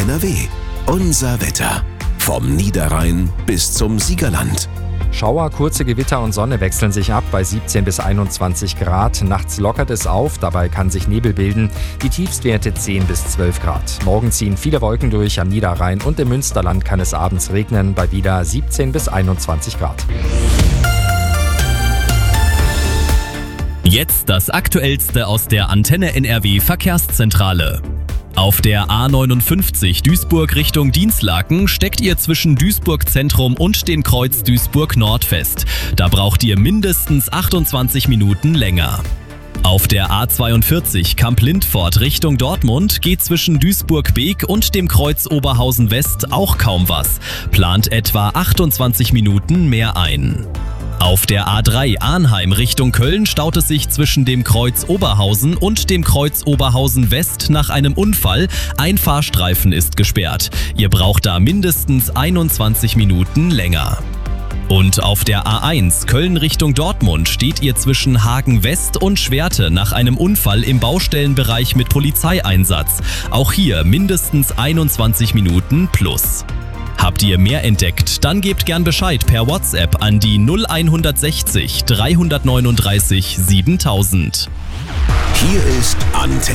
NRW. Unser Wetter. Vom Niederrhein bis zum Siegerland. Schauer, kurze Gewitter und Sonne wechseln sich ab bei 17 bis 21 Grad. Nachts lockert es auf, dabei kann sich Nebel bilden. Die Tiefstwerte 10 bis 12 Grad. Morgen ziehen viele Wolken durch am Niederrhein und im Münsterland kann es abends regnen bei wieder 17 bis 21 Grad. Jetzt das Aktuellste aus der Antenne NRW Verkehrszentrale. Auf der A59 Duisburg Richtung Dinslaken steckt ihr zwischen Duisburg Zentrum und dem Kreuz Duisburg Nord fest. Da braucht ihr mindestens 28 Minuten länger. Auf der A42 Kamp-Lindfort Richtung Dortmund geht zwischen Duisburg-Beek und dem Kreuz Oberhausen West auch kaum was. Plant etwa 28 Minuten mehr ein. Auf der A3 Arnheim Richtung Köln staut es sich zwischen dem Kreuz Oberhausen und dem Kreuz Oberhausen West nach einem Unfall. Ein Fahrstreifen ist gesperrt. Ihr braucht da mindestens 21 Minuten länger. Und auf der A1 Köln Richtung Dortmund steht ihr zwischen Hagen West und Schwerte nach einem Unfall im Baustellenbereich mit Polizeieinsatz. Auch hier mindestens 21 Minuten plus. Habt ihr mehr entdeckt? Dann gebt gern Bescheid per WhatsApp an die 0160 339 7000. Hier ist Antenne.